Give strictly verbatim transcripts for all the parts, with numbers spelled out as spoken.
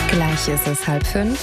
Gleich ist es halb fünf.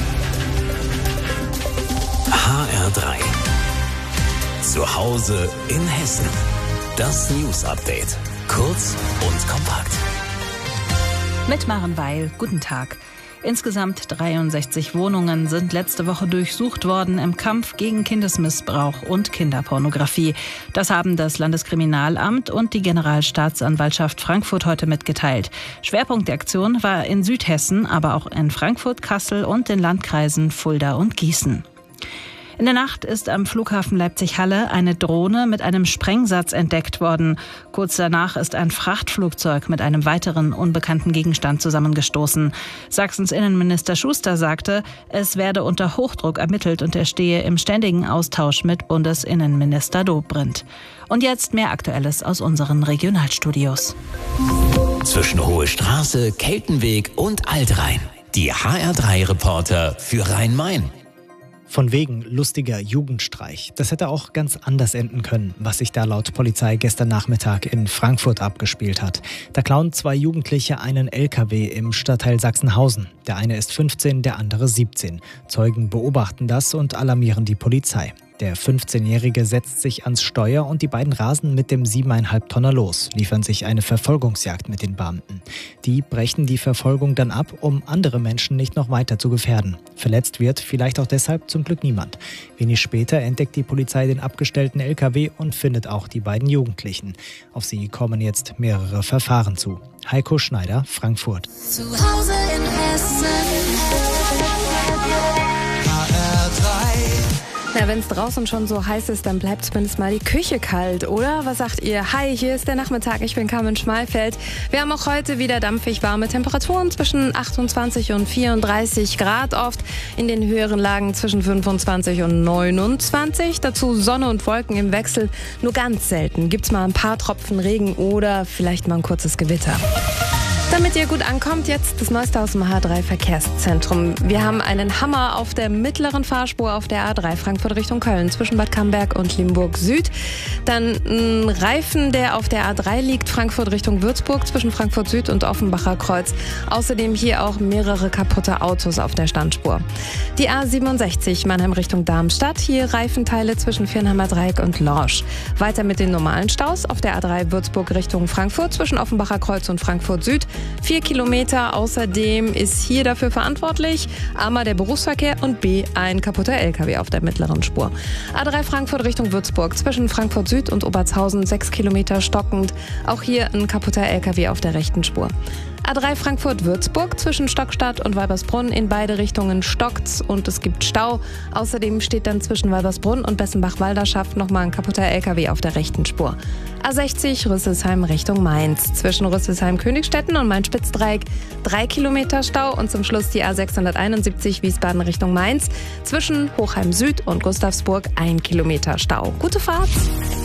H R drei. Zu Hause in Hessen. Das News-Update. Kurz und kompakt. Mit Maren Weil, guten Tag. Insgesamt dreiundsechzig Wohnungen sind letzte Woche durchsucht worden im Kampf gegen Kindesmissbrauch und Kinderpornografie. Das haben das Landeskriminalamt und die Generalstaatsanwaltschaft Frankfurt heute mitgeteilt. Schwerpunkt der Aktion war in Südhessen, aber auch in Frankfurt, Kassel und den Landkreisen Fulda und Gießen. In der Nacht ist am Flughafen Leipzig-Halle eine Drohne mit einem Sprengsatz entdeckt worden. Kurz danach ist ein Frachtflugzeug mit einem weiteren unbekannten Gegenstand zusammengestoßen. Sachsens Innenminister Schuster sagte, es werde unter Hochdruck ermittelt und er stehe im ständigen Austausch mit Bundesinnenminister Dobrindt. Und jetzt mehr Aktuelles aus unseren Regionalstudios. Zwischen Hohe Straße, Keltenweg und Altrhein. Die H R drei Reporter für Rhein-Main. Von wegen lustiger Jugendstreich. Das hätte auch ganz anders enden können, was sich da laut Polizei gestern Nachmittag in Frankfurt abgespielt hat. Da klauen zwei Jugendliche einen L K W im Stadtteil Sachsenhausen. Der eine ist fünfzehn, der andere siebzehn. Zeugen beobachten das und alarmieren die Polizei. Der fünfzehnjährige setzt sich ans Steuer und die beiden rasen mit dem siebeneinhalb Tonner los, liefern sich eine Verfolgungsjagd mit den Beamten. Die brechen die Verfolgung dann ab, um andere Menschen nicht noch weiter zu gefährden. Verletzt wird vielleicht auch deshalb zum Glück niemand. Wenig später entdeckt die Polizei den abgestellten L K W und findet auch die beiden Jugendlichen. Auf sie kommen jetzt mehrere Verfahren zu. Heiko Schneider, Frankfurt. Zu Hause in Hessen. H R drei. Na, wenn es draußen schon so heiß ist, dann bleibt zumindest mal die Küche kalt, oder? Was sagt ihr? Hi, hier ist der Nachmittag, ich bin Carmen Schmalfeld. Wir haben auch heute wieder dampfig warme Temperaturen zwischen achtundzwanzig und vierunddreißig Grad oft. In den höheren Lagen zwischen fünfundzwanzig und neunundzwanzig. Dazu Sonne und Wolken im Wechsel. Nur ganz selten gibt's mal ein paar Tropfen Regen oder vielleicht mal ein kurzes Gewitter. Damit ihr gut ankommt, jetzt das Neueste aus dem H drei Verkehrszentrum. Wir haben einen Hammer auf der mittleren Fahrspur auf der A drei Frankfurt Richtung Köln zwischen Bad Camberg und Limburg Süd. Dann ein Reifen, der auf der A drei liegt, Frankfurt Richtung Würzburg zwischen Frankfurt Süd und Offenbacher Kreuz. Außerdem hier auch mehrere kaputte Autos auf der Standspur. Die A siebenundsechzig Mannheim Richtung Darmstadt, hier Reifenteile zwischen Viernheimer Dreieck und Lorsch. Weiter mit den normalen Staus auf der A drei Würzburg Richtung Frankfurt zwischen Offenbacher Kreuz und Frankfurt Süd. Vier Kilometer. Außerdem ist hier dafür verantwortlich A der Berufsverkehr und B ein kaputter L K W auf der mittleren Spur. A drei Frankfurt Richtung Würzburg zwischen Frankfurt Süd und Obertshausen sechs Kilometer stockend. Auch hier ein kaputter L K W auf der rechten Spur. A drei Frankfurt-Würzburg zwischen Stockstadt und Weibersbrunn in beide Richtungen stockt's und es gibt Stau. Außerdem steht dann zwischen Weibersbrunn und Bessenbach-Walderschaft nochmal ein kaputter L K W auf der rechten Spur. A sechzig Rüsselsheim Richtung Mainz. Zwischen Rüsselsheim-Königstetten und Main-Spitzdreieck drei Kilometer Stau und zum Schluss die A sechshunderteinundsiebzig Wiesbaden Richtung Mainz. Zwischen Hochheim Süd und Gustavsburg ein Kilometer Stau. Gute Fahrt!